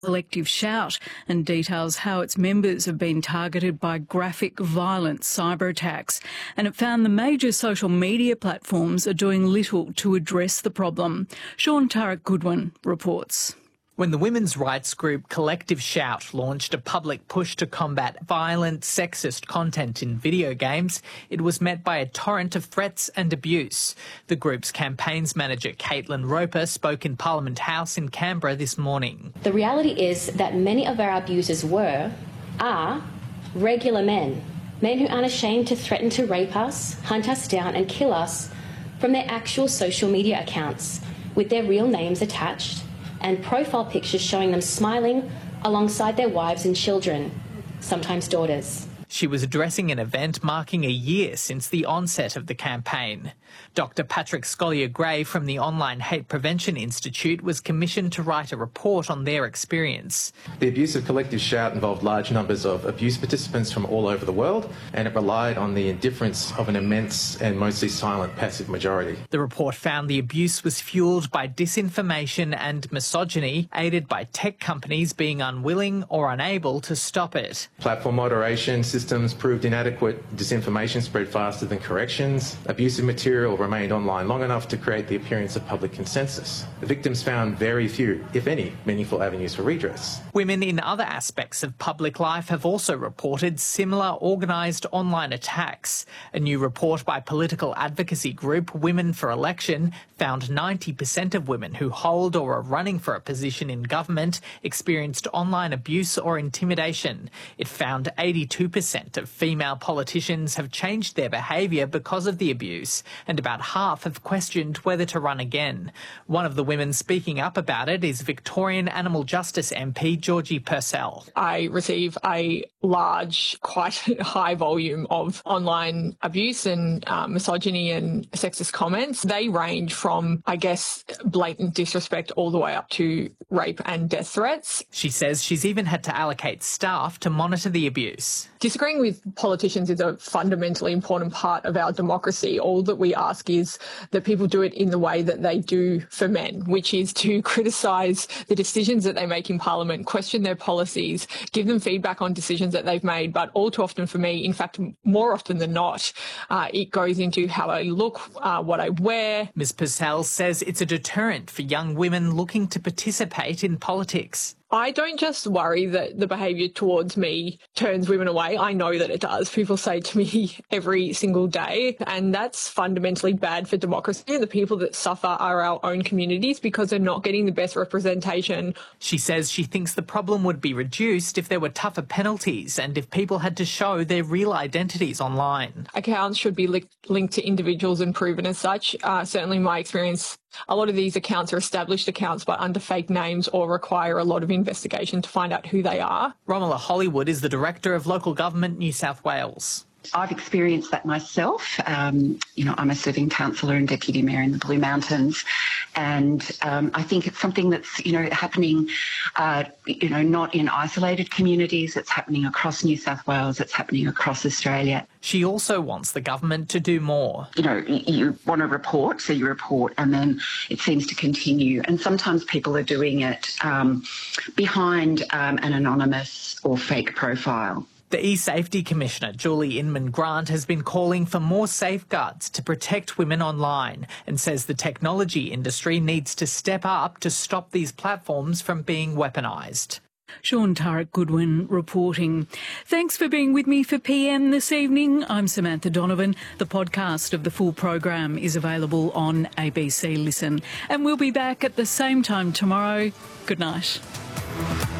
Collective Shout and details how its members have been targeted by graphic, violent cyber attacks. And it found the major social media platforms are doing little to address the problem. Sean Tarek Goodwin reports. When the women's rights group Collective Shout launched a public push to combat violent, sexist content in video games, it was met by a torrent of threats and abuse. The group's campaigns manager, Caitlin Roper, spoke in Parliament House in Canberra this morning. The reality is that many of our abusers are regular men who aren't ashamed to threaten to rape us, hunt us down and kill us from their actual social media accounts with their real names attached and profile pictures showing them smiling alongside their wives and children, sometimes daughters. She was addressing an event marking a year since the onset of the campaign. Dr. Patrick Scolyer-Gray from the Online Hate Prevention Institute was commissioned to write a report on their experience. The abuse of Collective Shout involved large numbers of abuse participants from all over the world, and it relied on the indifference of an immense and mostly silent passive majority. The report found the abuse was fuelled by disinformation and misogyny, aided by tech companies being unwilling or unable to stop it. Platform moderation systems proved inadequate, disinformation spread faster than corrections, abusive material remained online long enough to create the appearance of public consensus. The victims found very few, if any, meaningful avenues for redress. Women in other aspects of public life have also reported similar organised online attacks. A new report by political advocacy group Women for Election found 90% of women who hold or are running for a position in government experienced online abuse or intimidation. It found 82% of female politicians have changed their behaviour because of the abuse, and about half have questioned whether to run again. One of the women speaking up about it is Victorian Animal Justice MP Georgie Purcell. I receive a large, quite high volume of online abuse and misogyny and sexist comments. They range from, I guess, blatant disrespect all the way up to rape and death threats. She says she's even had to allocate staff to monitor the abuse. Disagreeing with politicians is a fundamentally important part of our democracy. All that we ask is that people do it in the way that they do for men, which is to criticise the decisions that they make in Parliament, question their policies, give them feedback on decisions that they've made. But all too often for me, in fact, more often than not, it goes into how I look, what I wear. Ms Purcell says it's a deterrent for young women looking to participate in politics. I don't just worry that the behaviour towards me turns women away. I know that it does. People say to me every single day, and that's fundamentally bad for democracy. And the people that suffer are our own communities because they're not getting the best representation. She says she thinks the problem would be reduced if there were tougher penalties and if people had to show their real identities online. Accounts should be linked to individuals and proven as such. Certainly in my experience, a lot of these accounts are established accounts but under fake names or require a lot of investigation to find out who they are. Romola Hollywood is the Director of Local Government New South Wales. I've experienced that myself. I'm a serving councillor and deputy mayor in the Blue Mountains, and I think it's something that's, happening, not in isolated communities. It's happening across New South Wales. It's happening across Australia. She also wants the government to do more. You want to report, so you report, and then it seems to continue. And sometimes people are doing it behind an anonymous or fake profile. The eSafety Commissioner, Julie Inman-Grant, has been calling for more safeguards to protect women online and says the technology industry needs to step up to stop these platforms from being weaponised. Sean Tarek Goodwin reporting. Thanks for being with me for PM this evening. I'm Samantha Donovan. The podcast of the full program is available on ABC Listen. And we'll be back at the same time tomorrow. Good night.